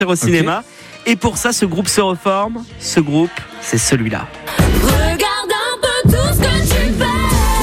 au cinéma. Et pour ça, ce groupe se reforme. Ce groupe, c'est celui-là. Regarde un peu tout ce que tu fais.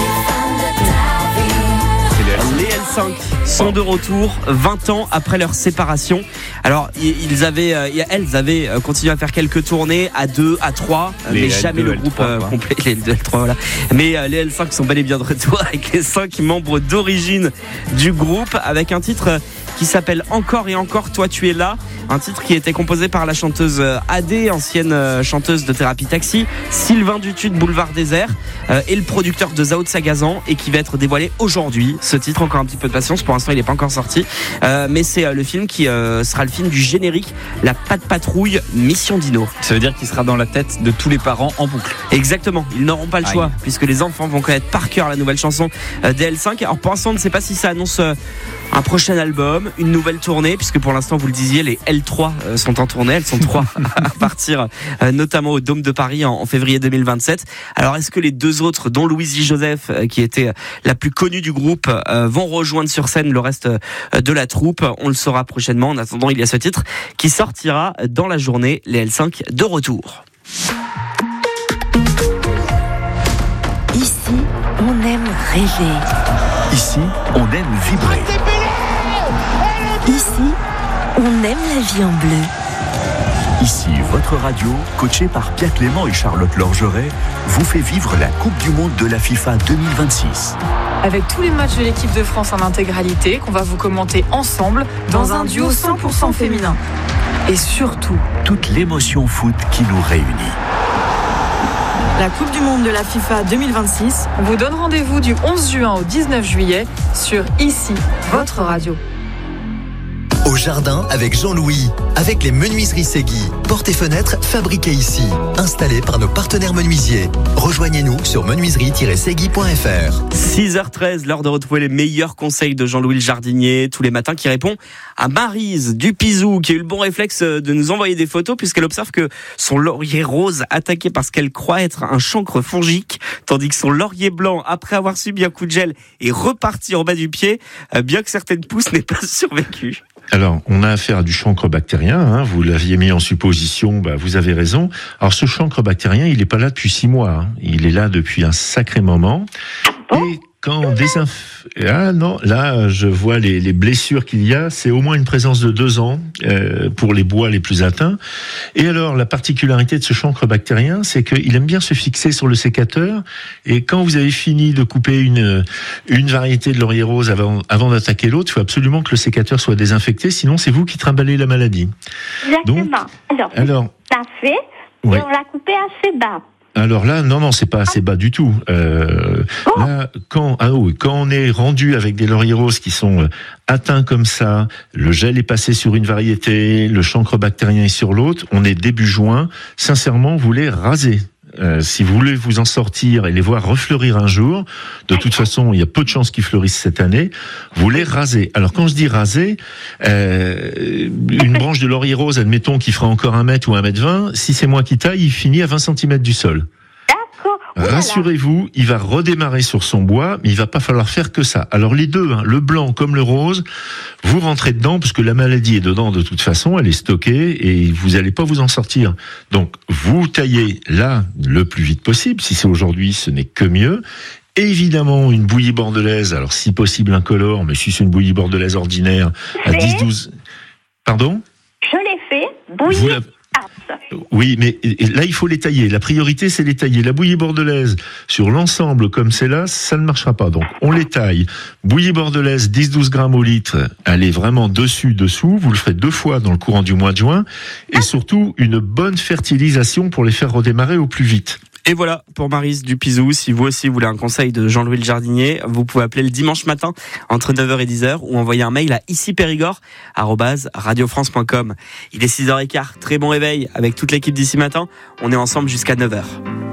Les L5 sont de retour 20 ans après leur séparation. Alors elles avaient continué à faire quelques tournées à 2, à 3, mais jamais le groupe complet. Les L2, L3, voilà. Mais les L5 sont bel et bien de retour avec les 5 membres d'origine du groupe, avec un titre qui s'appelle Encore et encore, toi tu es là. Un titre qui était composé par la chanteuse Adé, ancienne chanteuse de Thérapie Taxi, Sylvain Dutu de Boulevard Désert et le producteur de Zao de Sagazan, et qui va être dévoilé aujourd'hui. Ce titre, encore un petit peu de patience, pour l'instant il n'est pas encore sorti, mais c'est le film qui sera le film du générique, La Patte Patrouille Mission Dino. Ça veut dire qu'il sera dans la tête de tous les parents en boucle. Exactement, ils n'auront pas le choix, puisque les enfants vont connaître par cœur la nouvelle chanson des L5. Alors pour l'instant on ne sait pas si ça annonce un prochain album, une nouvelle tournée, puisque pour l'instant, vous le disiez, les L3 sont en tournée. Elles sont 3 à partir, notamment au Dôme de Paris en février 2027. Alors, est-ce que les deux autres, dont Louisie Joseph, qui était la plus connue du groupe, vont rejoindre sur scène le reste de la troupe? On le saura prochainement. En attendant, il y a ce titre qui sortira dans la journée, les L5 de retour. Ici, on aime rêver. Ici, on aime vibrer. Ici, on aime la vie en bleu. Ici, votre radio, coachée par Pierre Clément et Charlotte Lorgeret, vous fait vivre la Coupe du Monde de la FIFA 2026. Avec tous les matchs de l'équipe de France en intégralité, qu'on va vous commenter ensemble dans un duo 100% féminin. Et surtout, toute l'émotion foot qui nous réunit. La Coupe du Monde de la FIFA 2026 vous donne rendez-vous du 11 juin au 19 juillet sur Ici, votre radio. Au jardin avec Jean-Louis, avec les menuiseries Segui. Portes et fenêtres fabriquées ici, installées par nos partenaires menuisiers. Rejoignez-nous sur menuiserie-segui.fr. 6h13, l'heure de retrouver les meilleurs conseils de Jean-Louis le jardinier tous les matins, qui répond à Maryse du Pizou, qui a eu le bon réflexe de nous envoyer des photos, puisqu'elle observe que son laurier rose, attaqué par ce qu'elle croit être un chancre fongique, tandis que son laurier blanc, après avoir subi un coup de gel, est reparti en bas du pied, bien que certaines pousses n'aient pas survécu. Alors, on a affaire à du chancre bactérien, vous l'aviez mis en supposition, vous avez raison. Alors, ce chancre bactérien, il n'est pas là depuis 6 mois, il est là depuis un sacré moment. Et quand on là, je vois les blessures qu'il y a, c'est au moins une présence de 2 ans pour les bois les plus atteints. Et alors, la particularité de ce chancre bactérien, c'est qu'il aime bien se fixer sur le sécateur. Et quand vous avez fini de couper une variété de laurier rose avant d'attaquer l'autre, il faut absolument que le sécateur soit désinfecté, sinon c'est vous qui trimballez la maladie. Exactement. Donc, alors ça fait, ouais. Et on l'a coupé assez bas. Alors là, non, c'est pas assez bas du tout. Là, quand on est rendu avec des lauriers roses qui sont atteints comme ça, le gel est passé sur une variété, le chancre bactérien est sur l'autre, on est début juin, sincèrement, vous les rasez. Si vous voulez vous en sortir et les voir refleurir un jour, de toute façon, il y a peu de chances qu'ils fleurissent cette année, vous les rasez. Alors quand je dis raser, une branche de laurier rose, admettons, qui fera encore 1 mètre ou 1m20, si c'est moi qui taille, il finit à 20 cm du sol. Rassurez-vous, il va redémarrer sur son bois, mais il va pas falloir faire que ça. Alors les deux, le blanc comme le rose, vous rentrez dedans parce que la maladie est dedans de toute façon, elle est stockée et vous allez pas vous en sortir. Donc vous taillez là le plus vite possible. Si c'est aujourd'hui, ce n'est que mieux. Évidemment, une bouillie bordelaise, alors si possible incolore, mais si c'est une bouillie bordelaise ordinaire à 10-12... Pardon ? Je l'ai fait, bouillie. Oui, mais là, il faut les tailler. La priorité, c'est les tailler. La bouillie bordelaise, sur l'ensemble comme c'est là, ça ne marchera pas. Donc, on les taille. Bouillie bordelaise, 10-12 grammes au litre. Elle est vraiment dessous. Vous le ferez 2 fois dans le courant du mois de juin. Et surtout, une bonne fertilisation pour les faire redémarrer au plus vite. Et voilà pour Maryse du Pizou. Si vous aussi voulez un conseil de Jean-Louis le jardinier, vous pouvez appeler le dimanche matin entre 9h et 10h ou envoyer un mail à icipérigord@radiofrance.com. Il est 6h15, très bon réveil avec toute l'équipe d'Ici Matin. On est ensemble jusqu'à 9h.